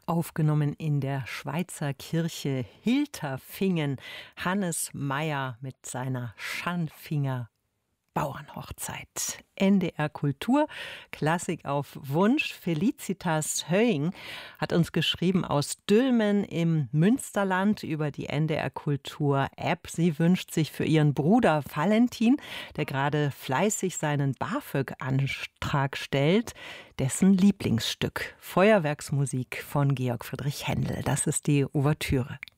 Aufgenommen in der Schweizer Kirche Hilterfingen, Hannes Meyer mit seiner Schanfinger Bauernhochzeit. NDR Kultur, Klassik auf Wunsch. Felicitas Höing hat uns geschrieben aus Dülmen im Münsterland über die NDR Kultur App. Sie wünscht sich für ihren Bruder Valentin, der gerade fleißig seinen BAföG-Antrag stellt, dessen Lieblingsstück Feuerwerksmusik von Georg Friedrich Händel. Das ist die Ouvertüre.